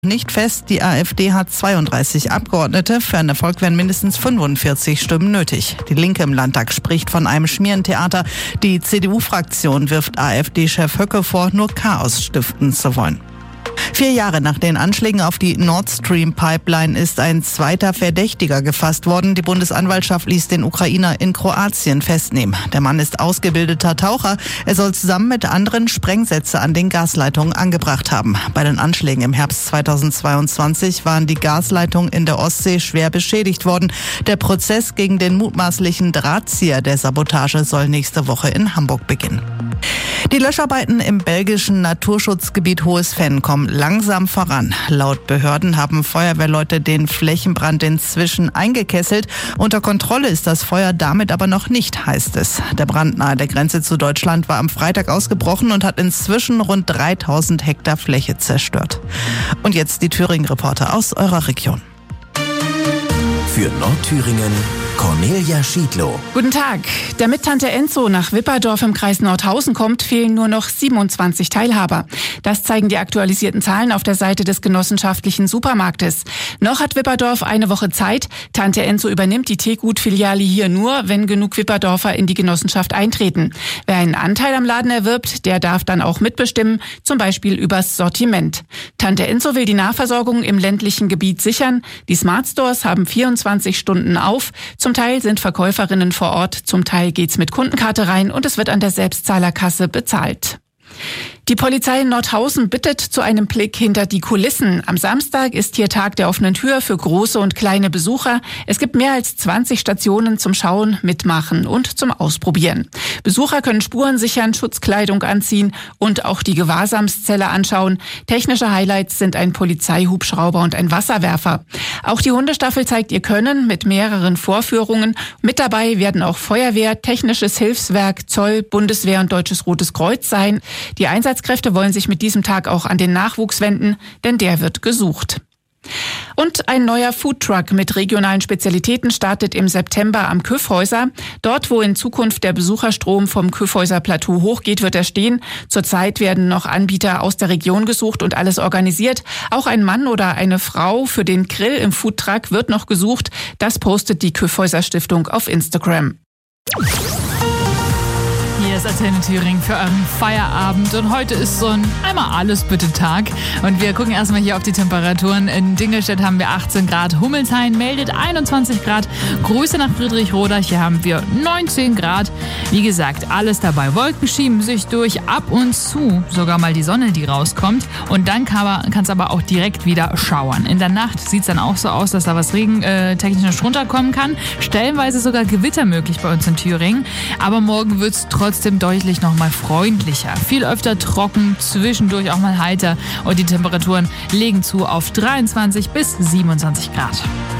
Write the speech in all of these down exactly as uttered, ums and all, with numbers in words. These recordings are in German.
Nicht fest, die AfD hat zweiunddreißig Abgeordnete, für einen Erfolg wären mindestens fünfundvierzig Stimmen nötig. Die Linke im Landtag spricht von einem Schmierentheater. Die C D U-Fraktion wirft AfD-Chef Höcke vor, nur Chaos stiften zu wollen. Vier Jahre nach den Anschlägen auf die Nord Stream Pipeline ist ein zweiter Verdächtiger gefasst worden. Die Bundesanwaltschaft ließ den Ukrainer in Kroatien festnehmen. Der Mann ist ausgebildeter Taucher. Er soll zusammen mit anderen Sprengsätze an den Gasleitungen angebracht haben. Bei den Anschlägen im Herbst zweitausendzweiundzwanzig waren die Gasleitungen in der Ostsee schwer beschädigt worden. Der Prozess gegen den mutmaßlichen Drahtzieher der Sabotage soll nächste Woche in Hamburg beginnen. Die Löscharbeiten im belgischen Naturschutzgebiet Hohes Venn kommen langsam voran. Laut Behörden haben Feuerwehrleute den Flächenbrand inzwischen eingekesselt. Unter Kontrolle ist das Feuer damit aber noch nicht, heißt es. Der Brand nahe der Grenze zu Deutschland war am Freitag ausgebrochen und hat inzwischen rund dreitausend Hektar Fläche zerstört. Und jetzt die Thüringen-Reporter aus eurer Region. Für Nordthüringen Cornelia Schiedlow. Guten Tag. Damit Tante Enzo nach Wipperdorf im Kreis Nordhausen kommt, fehlen nur noch siebenundzwanzig Teilhaber. Das zeigen die aktualisierten Zahlen auf der Seite des genossenschaftlichen Supermarktes. Noch hat Wipperdorf eine Woche Zeit. Tante Enzo übernimmt die Teegut-Filiale hier nur, wenn genug Wipperdorfer in die Genossenschaft eintreten. Wer einen Anteil am Laden erwirbt, der darf dann auch mitbestimmen, zum Beispiel übers Sortiment. Tante Enzo will die Nahversorgung im ländlichen Gebiet sichern. Die Smart Stores haben vierundzwanzig Stunden auf. Zum Teil sind Verkäuferinnen vor Ort, zum Teil geht's mit Kundenkarte rein und es wird an der Selbstzahlerkasse bezahlt. Die Polizei in Nordhausen bittet zu einem Blick hinter die Kulissen. Am Samstag ist hier Tag der offenen Tür für große und kleine Besucher. Es gibt mehr als zwanzig Stationen zum Schauen, Mitmachen und zum Ausprobieren. Besucher können Spuren sichern, Schutzkleidung anziehen und auch die Gewahrsamszelle anschauen. Technische Highlights sind ein Polizeihubschrauber und ein Wasserwerfer. Auch die Hundestaffel zeigt ihr Können mit mehreren Vorführungen. Mit dabei werden auch Feuerwehr, Technisches Hilfswerk, Zoll, Bundeswehr und Deutsches Rotes Kreuz sein. Die Einsatzkräfte wollen sich mit diesem Tag auch an den Nachwuchs wenden, denn der wird gesucht. Und ein neuer Foodtruck mit regionalen Spezialitäten startet im September am Kyffhäuser. Dort, wo in Zukunft der Besucherstrom vom Kyffhäuser Plateau hochgeht, wird er stehen. Zurzeit werden noch Anbieter aus der Region gesucht und alles organisiert. Auch ein Mann oder eine Frau für den Grill im Foodtruck wird noch gesucht. Das postet die Kyffhäuser Stiftung auf Instagram. Hier ist Antenne Thüringen für euren Feierabend und heute ist so ein Einmal-Alles-Bitte-Tag und wir gucken erstmal hier auf die Temperaturen. In Dingelstedt haben wir achtzehn Grad, Hummelshain meldet einundzwanzig Grad, Grüße nach Friedrichroda, hier haben wir neunzehn Grad. Wie gesagt, alles dabei. Wolken schieben sich durch, ab und zu sogar mal die Sonne, die rauskommt und dann kann es aber auch direkt wieder schauern. In der Nacht sieht es dann auch so aus, dass da was regentechnisch runterkommen kann, stellenweise sogar Gewitter möglich bei uns in Thüringen, aber morgen wird es trotzdem Trotzdem deutlich noch mal freundlicher. Viel öfter trocken, zwischendurch auch mal heiter und die Temperaturen legen zu auf dreiundzwanzig bis siebenundzwanzig Grad.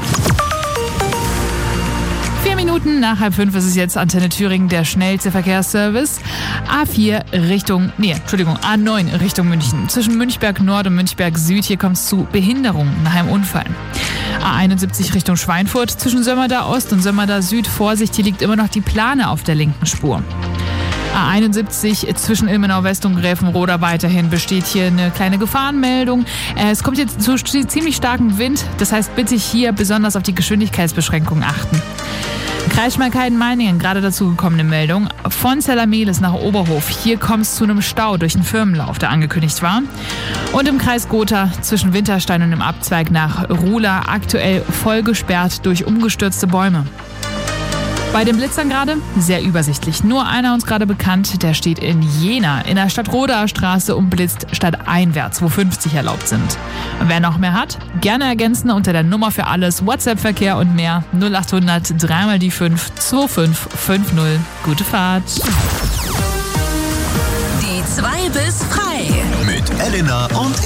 Vier Minuten nach halb fünf ist es jetzt Antenne Thüringen, der schnellste Verkehrsservice. A vier Richtung, nee, Entschuldigung, A neun Richtung München. Zwischen Münchberg Nord und Münchberg Süd, hier kommt es zu Behinderungen nach einem Unfall. A einundsiebzig Richtung Schweinfurt, zwischen Sömmerda Ost und Sömmerda Süd. Vorsicht, hier liegt immer noch die Plane auf der linken Spur. A einundsiebzig zwischen Ilmenau West und Gräfenroda weiterhin besteht hier eine kleine Gefahrenmeldung. Es kommt jetzt zu ziemlich starkem Wind, das heißt bitte hier besonders auf die Geschwindigkeitsbeschränkungen achten. Kreis Schmalkalden-Meiningen, gerade dazugekommene Meldung. Von Zellermelis nach Oberhof. Hier kommt es zu einem Stau durch einen Firmenlauf, der angekündigt war. Und im Kreis Gotha zwischen Winterstein und dem Abzweig nach Ruhla aktuell voll gesperrt durch umgestürzte Bäume. Bei den Blitzern gerade sehr übersichtlich. Nur einer uns gerade bekannt, der steht in Jena, in der Stadtrodaer Straße und blitzt stadteinwärts, wo fünfzig erlaubt sind. Und wer noch mehr hat, gerne ergänzen unter der Nummer für alles, WhatsApp-Verkehr und mehr null achthundert drei mal die fünf zwei fünf fünf null. Gute Fahrt. Die zwei bis frei mit Elena und